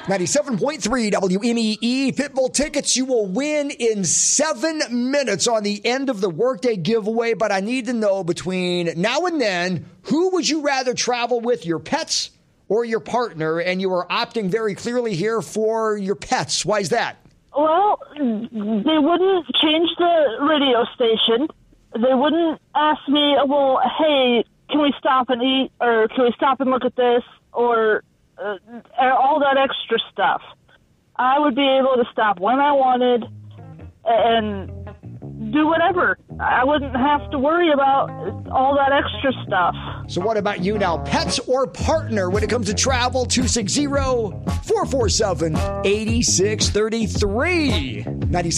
97.3 WMEE. Pitbull tickets you will win in 7 minutes on the end of the workday giveaway. But I need to know between now and then, who would you rather travel with, your pets or your partner? And you are opting very clearly here for your pets. Why is that? Well, they wouldn't change the radio station. They wouldn't ask me, well, hey, can we stop and eat? Or can we stop and look at this? Or all that extra stuff. I would be able to stop when I wanted and do whatever. I wouldn't have to worry about all that extra stuff. So what about you now? Pets or partner when it comes to travel? 260-447-8633.